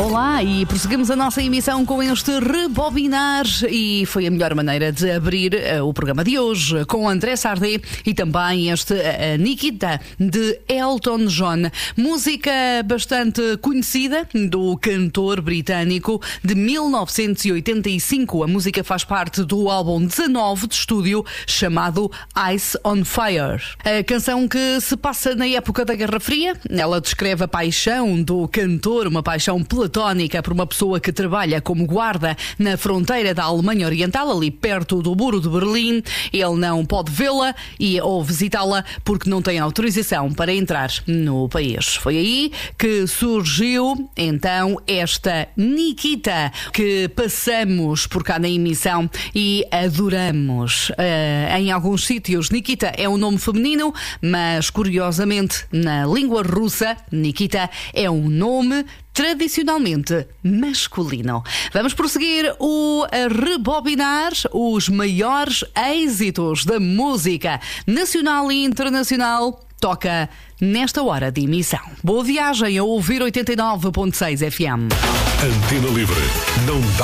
Olá, e prosseguimos a nossa emissão com este Rebobinar, e foi a melhor maneira de abrir o programa de hoje com André Sardé e também este Nikita de Elton John, música bastante conhecida do cantor britânico de 1985. A música faz parte do álbum 19 de estúdio chamado Ice on Fire. A canção que se passa na época da Guerra Fria, ela descreve a paixão do cantor, uma paixão platónica por uma pessoa que trabalha como guarda na fronteira da Alemanha Oriental, ali perto do Muro de Berlim. Ele não pode vê-la ou visitá-la porque não tem autorização para entrar no país. Foi aí que surgiu então esta Nikita, que passamos por cá na emissão e adoramos. Em alguns sítios Nikita é um nome feminino, mas curiosamente na língua russa Nikita é um nome tradicionalmente masculino. Vamos prosseguir a rebobinar os maiores êxitos da música nacional e internacional. Toca nesta hora de emissão. Boa viagem a ouvir 89.6 FM. Antena Livre. Não dá